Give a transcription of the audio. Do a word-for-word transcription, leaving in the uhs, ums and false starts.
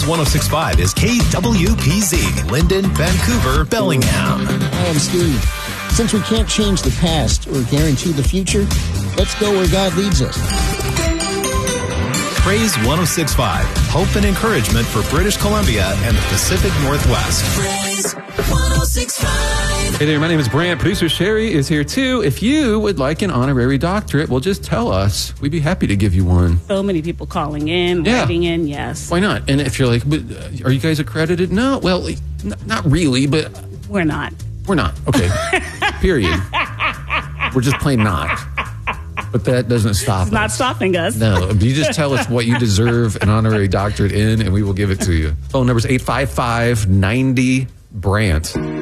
Praise one oh six point five is K W P Z, Linden, Vancouver, Bellingham. Hi, I'm Steve. Since we can't change the past or guarantee the future, let's go where God leads us. Praise one oh six point five, hope and encouragement for British Columbia and the Pacific Northwest. Praise one oh six point five. Hey there, my name is Brant. Producer Sherry is here too. If you would like an honorary doctorate, well, just tell us. We'd be happy to give you one. So many people calling in, Yeah. writing in, yes. Why not? And if you're like, but uh, are you guys accredited? No, well, n- not really, but We're not. we're not. Okay, period. We're just plain not. But that doesn't stop It's not us. stopping us. No, you just tell us what you deserve an honorary doctorate in, and we will give it to you. Phone number is eight five five, ninety, Brant.